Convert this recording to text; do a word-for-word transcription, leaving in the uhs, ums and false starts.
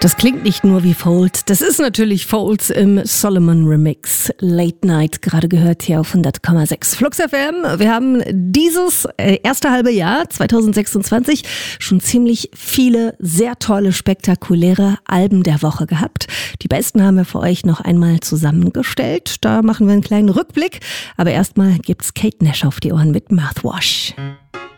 Das klingt nicht nur wie Fold, das ist natürlich Folds im Solomon Remix. Late Night, gerade gehört hier auf hundert Komma sechs Flux F M. Wir haben dieses äh, erste halbe Jahr zwanzig sechsundzwanzig schon ziemlich viele sehr tolle, spektakuläre Alben der Woche gehabt. Die besten haben wir für euch noch einmal zusammengestellt. Da machen wir einen kleinen Rückblick. Aber erstmal gibt's Kate Nash auf die Ohren mit Mouthwash.